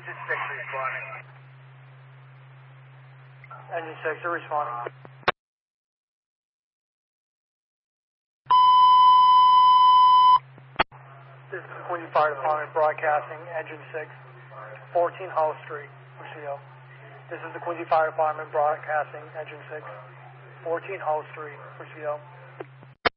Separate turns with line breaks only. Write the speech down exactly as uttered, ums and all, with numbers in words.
Engine six responding.
Engine six, they're responding. This is the Quincy Fire Department broadcasting, Engine six, fourteen Hull Street, R C O. This is the Quincy Fire Department broadcasting, Engine six, fourteen Hull Street, R C O.